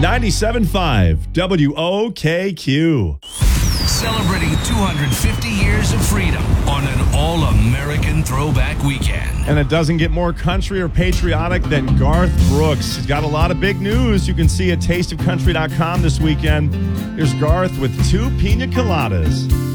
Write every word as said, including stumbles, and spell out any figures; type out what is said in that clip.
ninety-seven point five W O K Q. Celebrating two hundred fifty years of freedom on an all-American throwback weekend. And it doesn't get more country or patriotic than Garth Brooks. He's got a lot of big news you can see at taste of country dot com this weekend. Here's Garth with two pina coladas.